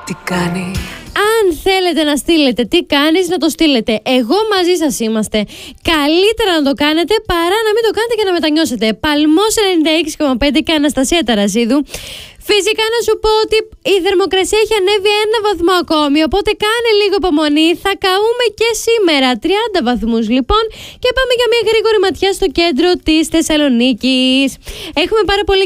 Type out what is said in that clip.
Τι κάνει? Αν θέλετε να στείλετε τι κάνεις, να το στείλετε. Εγώ μαζί σας είμαστε. Καλύτερα να το κάνετε παρά να μην το κάνετε και να μετανιώσετε. Παλμός 96,5 και Αναστασία Ταρασίδου. Φυσικά να σου πω ότι η θερμοκρασία έχει ανέβει 1 βαθμό ακόμη, οπότε κάνε λίγο υπομονή. Θα καούμε και σήμερα 30 βαθμούς λοιπόν. Και πάμε για μια γρήγορη ματιά στο κέντρο της Θεσσαλονίκης. Έχουμε πάρα πολύ